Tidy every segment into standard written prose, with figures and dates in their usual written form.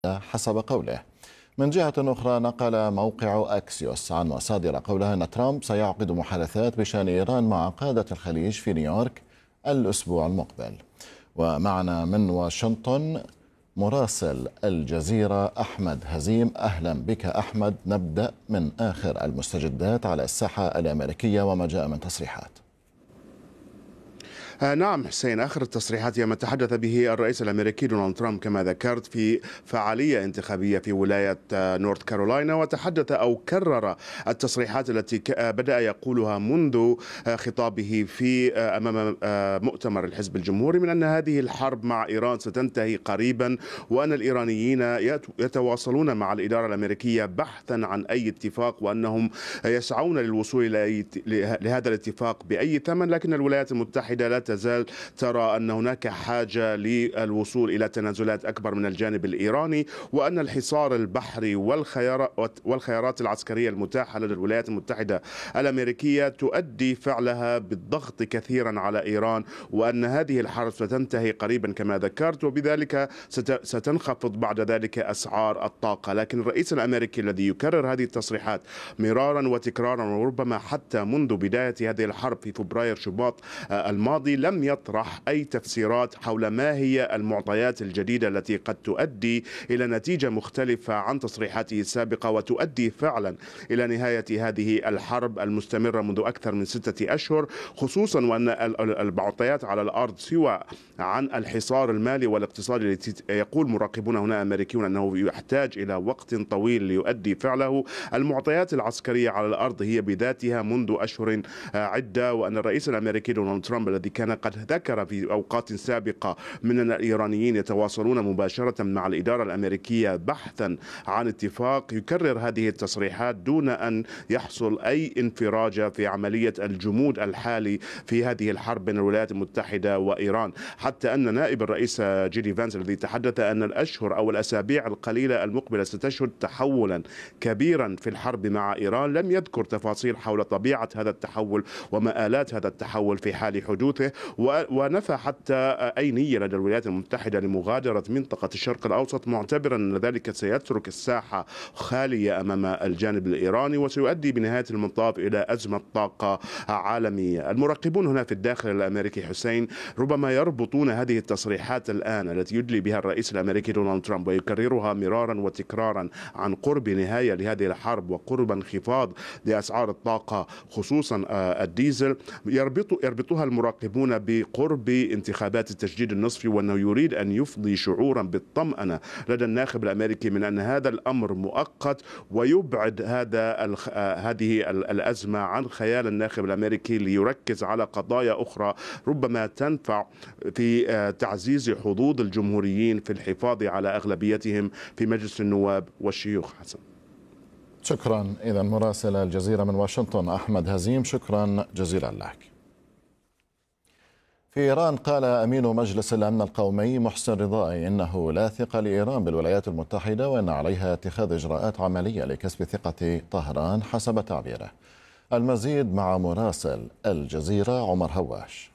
حسب قوله. من جهة أخرى، نقل موقع أكسيوس عن مصادر قولها أن ترامب سيعقد محادثات بشأن إيران مع قادة الخليج في نيويورك الأسبوع المقبل. ومعنا من واشنطن مراسل الجزيرة أحمد هزيم. أهلا بك أحمد. نبدأ من آخر المستجدات على الساحة الأمريكية وما جاء من تصريحات. نعم حسين، آخر التصريحات هي ما تحدث به الرئيس الأمريكي دونالد ترامب كما ذكرت في فعالية انتخابية في ولاية نورث كارولاينا، وتحدث أو كرر التصريحات التي بدأ يقولها منذ خطابه في أمام مؤتمر الحزب الجمهوري من أن هذه الحرب مع إيران ستنتهي قريبا، وأن الإيرانيين يتواصلون مع الإدارة الأمريكية بحثا عن أي اتفاق، وأنهم يسعون للوصول لهذا الاتفاق بأي ثمن، لكن الولايات المتحدة لا تزال ترى أن هناك حاجة للوصول إلى تنازلات أكبر من الجانب الإيراني، وأن الحصار البحري والخيارات العسكرية المتاحة لدى الولايات المتحدة الأمريكية تؤدي فعلها بالضغط كثيرا على إيران، وأن هذه الحرب ستنتهي قريبا كما ذكرت، وبذلك ستنخفض بعد ذلك أسعار الطاقة. لكن الرئيس الأمريكي الذي يكرر هذه التصريحات مرارا وتكرارا، وربما حتى منذ بداية هذه الحرب في فبراير شباط الماضي، لم يطرح أي تفسيرات حول ما هي المعطيات الجديدة التي قد تؤدي إلى نتيجة مختلفة عن تصريحاته السابقة، وتؤدي فعلا إلى نهاية هذه الحرب المستمرة منذ أكثر من 6 أشهر، خصوصا وأن المعطيات على الأرض سوى عن الحصار المالي والاقتصادي التي يقول مراقبون هنا أمريكيون أنه يحتاج إلى وقت طويل ليؤدي فعله. المعطيات العسكرية على الأرض هي بذاتها منذ أشهر عدة، وأن الرئيس الأمريكي دونالد ترامب الذي كان قد ذكر في أوقات سابقة من أن الإيرانيين يتواصلون مباشرة مع الإدارة الأمريكية بحثا عن اتفاق، يكرر هذه التصريحات دون أن يحصل أي انفراج في عملية الجمود الحالي في هذه الحرب بين الولايات المتحدة وإيران، حتى أن نائب الرئيس جيدي فانس الذي تحدث أن الأشهر أو الأسابيع القليلة المقبلة ستشهد تحولا كبيرا في الحرب مع إيران، لم يذكر تفاصيل حول طبيعة هذا التحول ومآلات هذا التحول في حال حدوثه، ونفى حتى أي نية لدى الولايات المتحدة لمغادرة منطقة الشرق الأوسط، معتبرا أن ذلك سيترك الساحة خالية أمام الجانب الإيراني وسيؤدي بنهاية المطاف إلى أزمة طاقة عالمية. المراقبون هنا في الداخل الأمريكي حسين ربما يربطون هذه التصريحات الآن التي يدلي بها الرئيس الأمريكي دونالد ترامب ويكررها مرارا وتكرارا عن قرب نهاية لهذه الحرب وقرب انخفاض لأسعار الطاقة خصوصا الديزل، يربطها المراقبون بقرب انتخابات التجديد النصفي، وأنه يريد أن يفضي شعورا بالطمأنة لدى الناخب الأمريكي من أن هذا الأمر مؤقت، ويبعد هذه الأزمة عن خيال الناخب الأمريكي ليركز على قضايا أخرى ربما تنفع في تعزيز حظوظ الجمهوريين في الحفاظ على أغلبيتهم في مجلس النواب والشيوخ. حسن، شكرا. إذا مراسل الجزيرة من واشنطن أحمد هزيم، شكرا جزيلا لك. في إيران، قال أمين مجلس الأمن القومي محسن رضائي إنه لا ثقة لإيران بالولايات المتحدة، وأن عليها اتخاذ إجراءات عملية لكسب ثقة طهران حسب تعبيره. المزيد مع مراسل الجزيرة عمر هواش.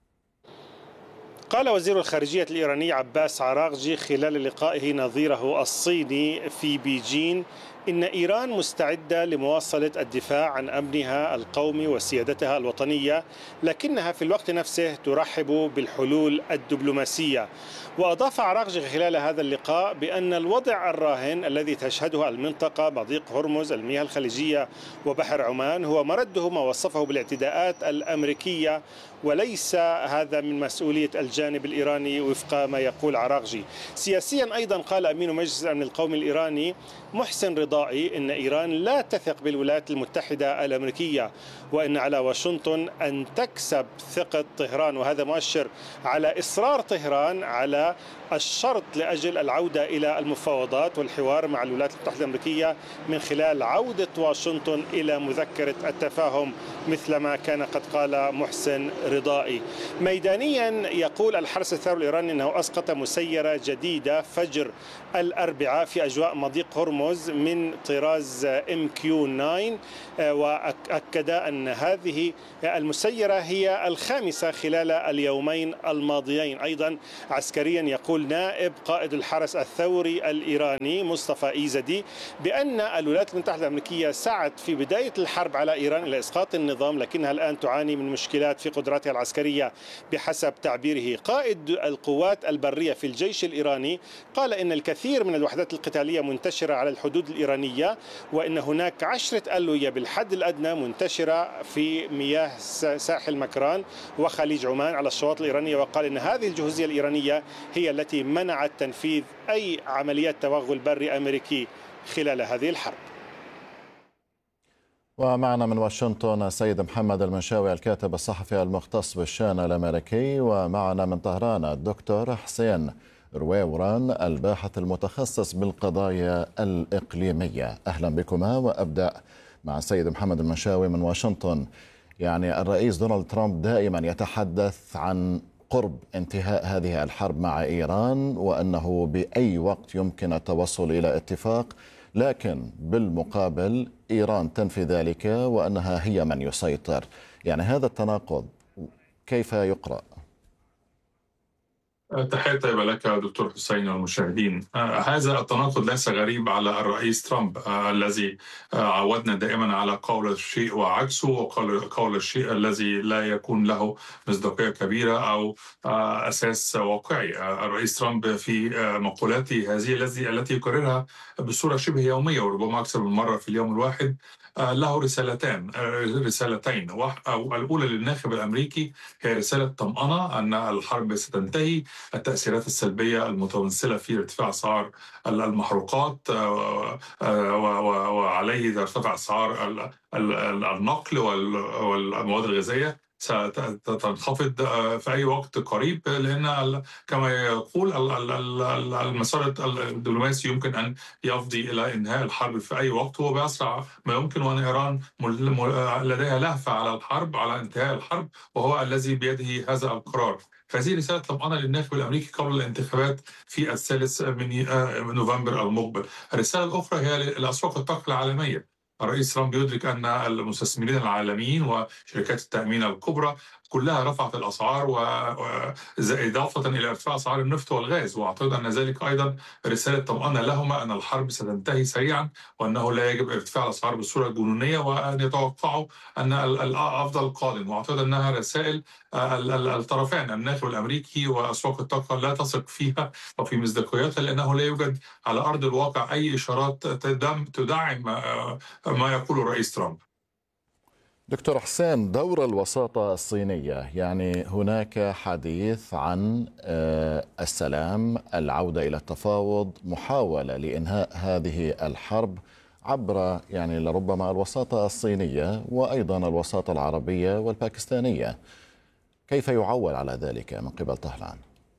قال وزير الخارجية الإيراني عباس عراغجي خلال لقائه نظيره الصيني في بيجين إن إيران مستعدة لمواصلة الدفاع عن أمنها القومي وسيادتها الوطنية، لكنها في الوقت نفسه ترحب بالحلول الدبلوماسية. وأضاف عراغجي خلال هذا اللقاء بأن الوضع الراهن الذي تشهده المنطقة مضيق هرمز، المياه الخليجية وبحر عمان، هو مرده ما وصفه بالاعتداءات الأمريكية، وليس هذا من مسؤولية الجانب الإيراني وفق ما يقول عراغجي. سياسيا أيضا قال أمين مجلس الأمن القومي الإيراني محسن رضائي إن إيران لا تثق بالولايات المتحدة الأمريكية، وإن على واشنطن أن تكسب ثقة طهران، وهذا مؤشر على إصرار طهران على الشرط لأجل العودة إلى المفاوضات والحوار مع الولايات المتحدة الأمريكية من خلال عودة واشنطن إلى مذكرة التفاهم مثل ما كان قد قال محسن رضائي. ميدانيا يقول الحرس الثوري الإيراني أنه أسقط مسيرة جديدة فجر الأربعاء في أجواء مضيق هرمز من طراز MQ-9، وأكد أن هذه المسيرة هي الخامسة خلال اليومين الماضيين. أيضا عسكريا يقول نائب قائد الحرس الثوري الإيراني مصطفى إيزدي بأن الولايات المتحدة الأمريكية سعت في بداية الحرب على إيران إلى إسقاط النظام، لكنها الآن تعاني من مشكلات في قدراتها العسكرية بحسب تعبيره. قائد القوات البرية في الجيش الإيراني قال إن الكثير من الوحدات القتالية منتشرة على الحدود الإيرانية، وإن هناك 10 ألوية بالحد الأدنى منتشرة في مياه ساحل مكران وخليج عمان على الشواطئ الإيرانية. وقال إن هذه الجهوزية الإيرانية هي التي منعت تنفيذ أي عمليات توغل بري أمريكي خلال هذه الحرب. ومعنا من واشنطن السيد محمد المنشاوي الكاتب الصحفي المختص بالشأن الأمريكي، ومعنا من طهران الدكتور حسين رويوران الباحث المتخصص بالقضايا الإقليمية. أهلا بكما. وأبدأ مع السيد محمد المنشاوي من واشنطن. يعني الرئيس دونالد ترامب دائما يتحدث عن قرب انتهاء هذه الحرب مع إيران، وأنه بأي وقت يمكن التوصل إلى اتفاق، لكن بالمقابل إيران تنفي ذلك وأنها هي من يسيطر. يعني هذا التناقض كيف يقرأ؟ تحية طيبة لك دكتور حسين والمشاهدين. هذا التناقض ليس غريب على الرئيس ترامب الذي عودنا دائما على قول الشيء وعكسه، وقول الشيء الذي لا يكون له مصداقية كبيرة أو أساس واقعي. الرئيس ترامب في مقولاته هذه التي يكررها بصورة شبه يومية وربما أكثر من مرة في اليوم الواحد له رسالتين. أو الأولى للناخب الأمريكي هي رسالة طمأنة أن الحرب ستنتهي، التأثيرات السلبية المتمثلة في ارتفاع أسعار المحروقات وعليه ترتفع أسعار النقل والمواد الغذائية ستنخفض في أي وقت قريب، لأن كما يقول المسار الدبلوماسي يمكن أن يفضي إلى إنهاء الحرب في أي وقت وبأسرع ما يمكن، وأن إيران لديها لهفة على الحرب، على انتهاء الحرب، وهو الذي بيده هذا القرار. فهذه رسالة طمأنة للناخب الأمريكي قبل الانتخابات في 3 من نوفمبر المقبل. الرسالة الأخرى هي لأسواق الطاقة العالمية. الرئيس ترامب يدرك أن المستثمرين العالميين وشركات التأمين الكبرى كلها رفعت الأسعار، وإضافة إلى ارتفاع أسعار النفط والغاز، وأعتقد أن ذلك أيضا رسالة طمأنة لهما أن الحرب ستنتهي سريعا، وأنه لا يجب ارتفاع الأسعار بالصورة الجنونية، وأن يتوقعوا أن الأفضل قادم. وأعتقد أنها رسائل الطرفين، الناخب الأمريكي وأسواق الطاقة، لا تثق فيها وفي مصداقيتها، لأنه لا يوجد على أرض الواقع أي إشارات تدعم ما يقوله الرئيس ترامب. دكتور حسين، دور الوساطة الصينية، يعني هناك حديث عن السلام، العودة إلى التفاوض، محاولة لإنهاء هذه الحرب عبر يعني لربما الوساطة الصينية وأيضا الوساطة العربية والباكستانية. كيف يعول على ذلك من قبل طهران؟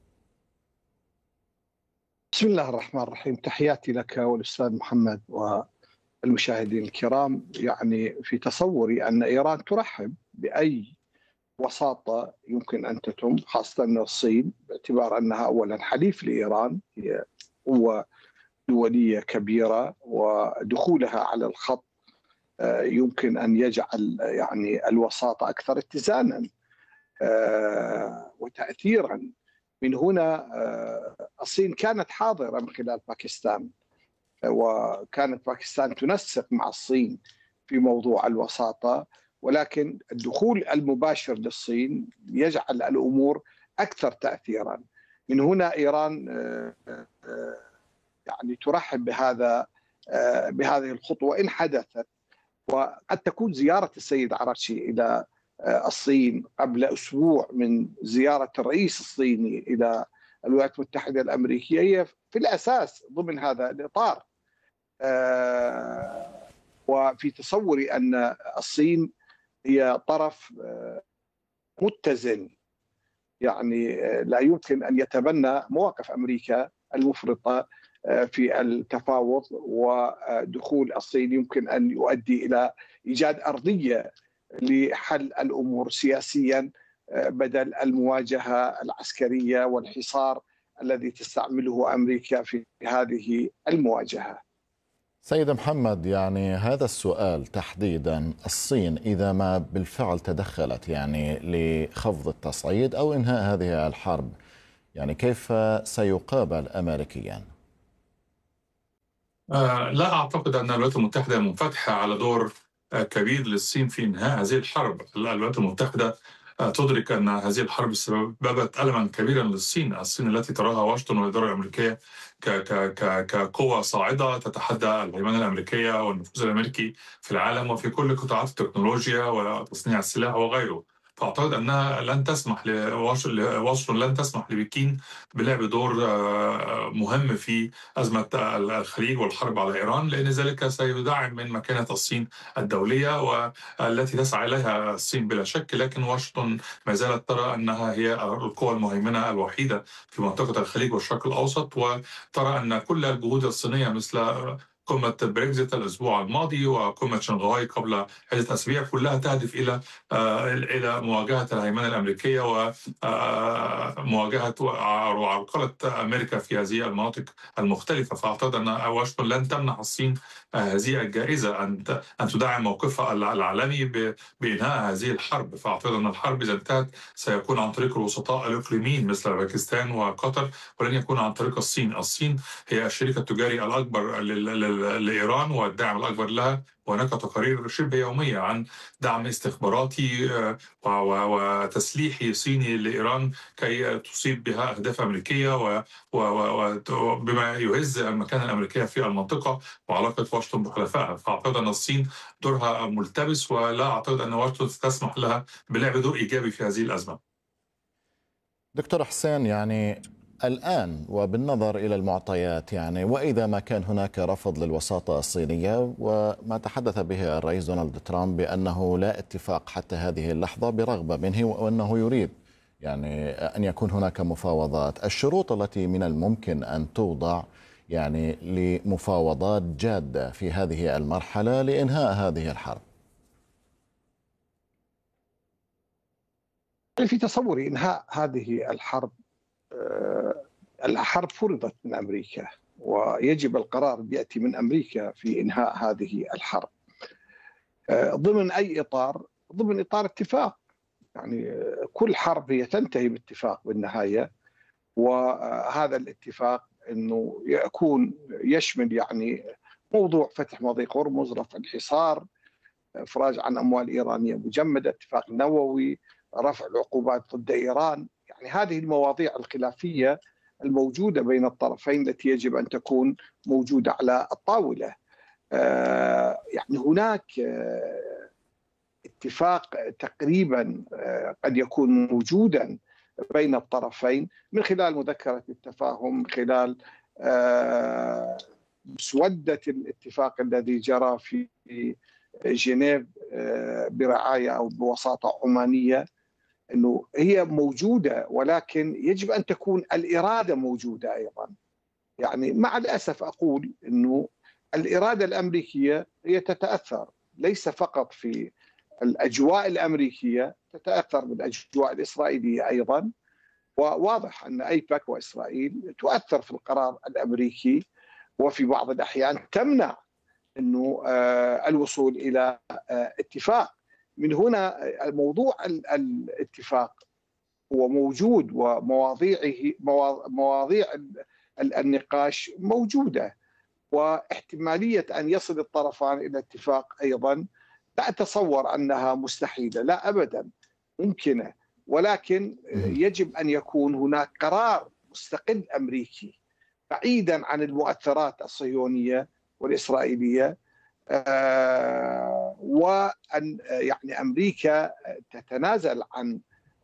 بسم الله الرحمن الرحيم. تحياتي لك والأستاذ محمد والمشاهدين الكرام. يعني في تصوري أن إيران ترحب بأي وساطة يمكن أن تتم، خاصة أن الصين باعتبار أنها أولا حليف لإيران، هي قوة دولية كبيرة، ودخولها على الخط يمكن أن يجعل يعني الوساطة أكثر اتزانا وتأثيرا. من هنا الصين كانت حاضرة من خلال باكستان، وكانت باكستان تنسق مع الصين في موضوع الوساطة، ولكن الدخول المباشر للصين يجعل الأمور أكثر تأثيرا. من هنا إيران يعني ترحب بهذه الخطوة إن حدثت، وقد تكون زيارة السيد عراشي إلى الصين قبل أسبوع من زيارة الرئيس الصيني إلى الولايات المتحدة الأمريكية هي في الأساس ضمن هذا الإطار. وفي تصوري أن الصين هي طرف متزن، يعني لا يمكن أن يتبنى مواقف أمريكا المفرطة في التفاوض، ودخول الصين يمكن أن يؤدي إلى إيجاد أرضية لحل الأمور سياسيا بدل المواجهة العسكرية والحصار الذي تستعمله أمريكا في هذه المواجهة. سيد محمد، يعني هذا السؤال تحديدا، الصين إذا ما بالفعل تدخلت يعني لخفض التصعيد أو إنهاء هذه الحرب، يعني كيف سيقابل أمريكيا؟ لا أعتقد أن الولايات المتحدة منفتحة على دور كبير للصين في إنهاء هذه الحرب. الولايات المتحدة تدرك أن هذه الحرب سببت ألما كبيرا للصين، الصين التي تراها واشنطن والإدارة الأمريكية كقوة صاعدة تتحدى الهيمنة الأمريكية والنفوذ الأمريكي في العالم وفي كل قطاعات التكنولوجيا وتصنيع السلاح وغيره. فأعتقد أنها لن تسمح واشنطن لن تسمح لبكين بلعب دور مهم في أزمة الخليج والحرب على إيران، لأن ذلك سيدعم من مكانة الصين الدولية والتي تسعى إليها الصين بلا شك. لكن واشنطن ما زالت ترى أنها هي القوى المهيمنة الوحيدة في منطقة الخليج والشرق الأوسط، وترى أن كل الجهود الصينية مثل قمة بريكزيت الأسبوع الماضي وقمة شنغهاي قبل عدة أسابيع كلها تهدف إلى مواجهة الهيمنة الأمريكية ومواجهة وعرقلة أمريكا في هذه المناطق المختلفة. فأعتقد أن واشنطن لن تمنح الصين هذه الجائزة أن تدعم موقفها العالمي بإنهاء هذه الحرب. فأعتقد أن الحرب إذا انتهت سيكون عن طريق الوسطاء الإقليميين مثل باكستان وقطر، ولن يكون عن طريق الصين. الصين هي الشريك التجاري الأكبر لإيران والداعم الأكبر لها، وهناك تقارير شبه يومية عن دعم استخباراتي وتسليحي صيني لإيران كي تصيب بها أهداف أمريكية وبما يهز المكانة الأمريكية في المنطقة وعلاقة واشنطن بحلفائها. فأعتقد أن الصين دورها ملتبس، ولا أعتقد أن واشنطن تسمح لها بلعب دور إيجابي في هذه الأزمة. دكتور حسين، يعني الآن وبالنظر إلى المعطيات، يعني وإذا ما كان هناك رفض للوساطة الصينية وما تحدث به الرئيس دونالد ترامب بأنه لا اتفاق حتى هذه اللحظة برغبة منه وأنه يريد يعني أن يكون هناك مفاوضات، الشروط التي من الممكن أن توضع يعني لمفاوضات جادة في هذه المرحلة لإنهاء هذه الحرب؟ في تصوري إنهاء هذه الحرب فرضت من أمريكا، ويجب القرار يأتي من أمريكا في إنهاء هذه الحرب ضمن أي إطار، ضمن إطار اتفاق. يعني كل حرب هي تنتهي باتفاق بالنهاية، وهذا الاتفاق أنه يكون يشمل يعني موضوع فتح مضيق هرمز، رفع الحصار، إفراج عن أموال إيرانية مجمدة، اتفاق نووي، رفع العقوبات ضد إيران. يعني هذه المواضيع الخلافية الموجودة بين الطرفين التي يجب أن تكون موجودة على الطاولة. يعني هناك اتفاق تقريبا قد يكون موجودا بين الطرفين من خلال مذكرة التفاهم، من خلال مسودة الاتفاق الذي جرى في جنيف برعاية أو بوساطة عمانية، أنه هي موجودة، ولكن يجب أن تكون الإرادة موجودة أيضا. يعني مع الأسف أقول أنه الإرادة الأمريكية هي تتأثر ليس فقط في الأجواء الأمريكية، تتأثر بالأجواء الإسرائيلية أيضا، وواضح أن أيبك وإسرائيل تؤثر في القرار الأمريكي، وفي بعض الأحيان تمنع أنه الوصول إلى اتفاق. من هنا موضوع الاتفاق هو موجود، ومواضيع النقاش موجودة، واحتمالية أن يصل الطرفان إلى اتفاق أيضا لا أتصور أنها مستحيلة، لا أبدا، ممكنة، ولكن يجب أن يكون هناك قرار مستقل أمريكي بعيدا عن المؤثرات الصهيونية والإسرائيلية، وأن يعني أمريكا تتنازل عن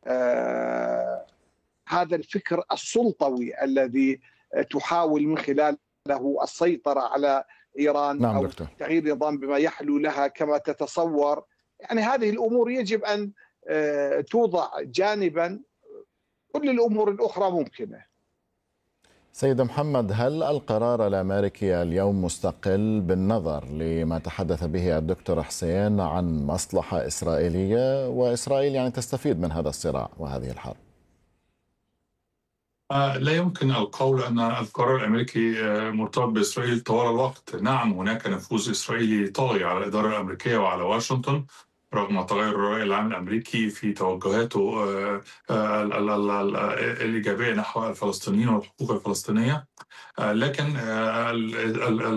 هذا الفكر السلطوي الذي تحاول من خلاله السيطرة على إيران، نعم أو دكتور. تغيير نظام بما يحلو لها كما تتصور. يعني هذه الأمور يجب أن توضع جانبا، كل الأمور الأخرى ممكنة. سيد محمد، هل القرار الأمريكي اليوم مستقل بالنظر لما تحدث به الدكتور حسين عن مصلحة إسرائيلية، وإسرائيل يعني تستفيد من هذا الصراع وهذه الحرب؟ لا يمكن القول أن القرار الأمريكي مرتبط بإسرائيل طوال الوقت. نعم، هناك نفوذ إسرائيلي طاغي على الإدارة الأمريكية وعلى واشنطن رغم تغير الرأي العام الأمريكي في توجهاته الإيجابية نحو الفلسطينيين والحقوق الفلسطينية. لكن